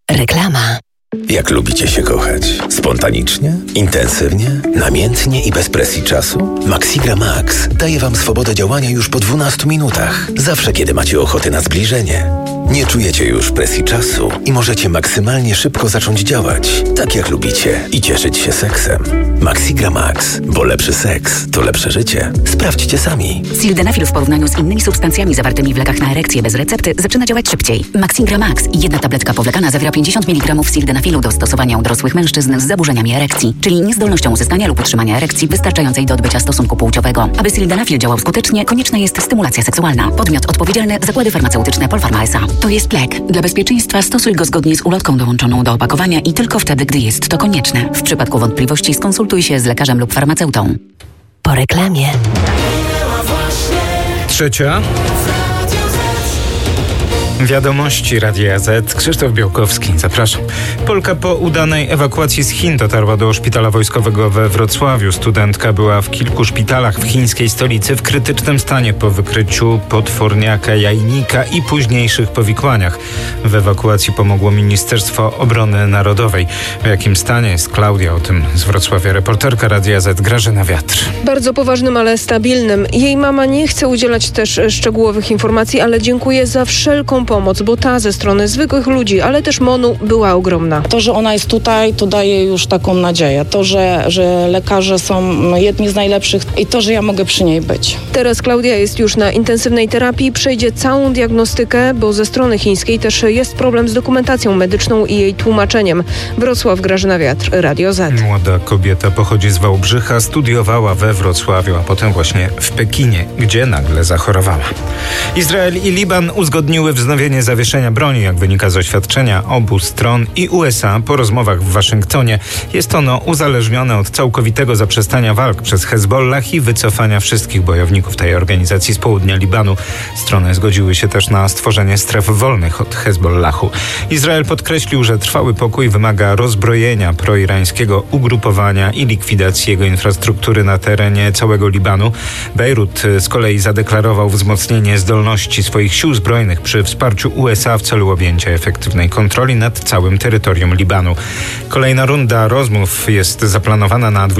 Reklama. Jak lubicie się kochać? Spontanicznie? Intensywnie? Namiętnie i bez presji czasu? Maxigra Max daje Wam swobodę działania już po 12 minutach. Zawsze, kiedy macie ochotę na zbliżenie. Nie czujecie już presji czasu i możecie maksymalnie szybko zacząć działać, tak jak lubicie, i cieszyć się seksem. Maxigra Max, bo lepszy seks to lepsze życie. Sprawdźcie sami. Sildenafil w porównaniu z innymi substancjami zawartymi w lekach na erekcję bez recepty zaczyna działać szybciej. Maxigra Max, jedna tabletka powlekana, zawiera 50 mg sildenafilu do stosowania u dorosłych mężczyzn z zaburzeniami erekcji, czyli niezdolnością uzyskania lub utrzymania erekcji wystarczającej do odbycia stosunku płciowego. Aby sildenafil działał skutecznie, konieczna jest stymulacja seksualna. Podmiot odpowiedzialny: Zakłady Farmaceutyczne Polpharma S.A. To jest lek. Dla bezpieczeństwa stosuj go zgodnie z ulotką dołączoną do opakowania i tylko wtedy, gdy jest to konieczne. W przypadku wątpliwości skonsultuj się z lekarzem lub farmaceutą. Po reklamie. Trzecia. Wiadomości Radia Z. Krzysztof Białkowski, zapraszam. Polka po udanej ewakuacji z Chin dotarła do szpitala wojskowego we Wrocławiu. Studentka była w kilku szpitalach w chińskiej stolicy w krytycznym stanie po wykryciu potworniaka jajnika i późniejszych powikłaniach. W ewakuacji pomogło Ministerstwo Obrony Narodowej. W jakim stanie jest Klaudia? O tym z Wrocławia reporterka Radia Z Grażyna Wiatr. Bardzo poważnym, ale stabilnym. Jej mama nie chce udzielać też szczegółowych informacji, ale dziękuję za wszelką pomoc, bo ta ze strony zwykłych ludzi, ale też MON-u była ogromna. To, że ona jest tutaj, to daje już taką nadzieję. To, że lekarze są jedni z najlepszych i to, że ja mogę przy niej być. Teraz Klaudia jest już na intensywnej terapii, przejdzie całą diagnostykę, bo ze strony chińskiej też jest problem z dokumentacją medyczną i jej tłumaczeniem. Wrocław, Grażyna Wiatr, Radio Z. Młoda kobieta pochodzi z Wałbrzycha, studiowała we Wrocławiu, a potem właśnie w Pekinie, gdzie nagle zachorowała. Izrael i Liban uzgodniły wznowienie zawieszenia broni, jak wynika z oświadczenia obu stron i USA po rozmowach w Waszyngtonie. Jest ono uzależnione od całkowitego zaprzestania walk przez Hezbollah i wycofania wszystkich bojowników tej organizacji z południa Libanu. Strony zgodziły się też na stworzenie stref wolnych od Hezbollahu. Izrael podkreślił, że trwały pokój wymaga rozbrojenia proirańskiego ugrupowania i likwidacji jego infrastruktury na terenie całego Libanu. Bejrut z kolei zadeklarował wzmocnienie zdolności swoich sił zbrojnych przy wsparciu USA w celu objęcia efektywnej kontroli nad całym terytorium Libanu. Kolejna runda rozmów jest zaplanowana na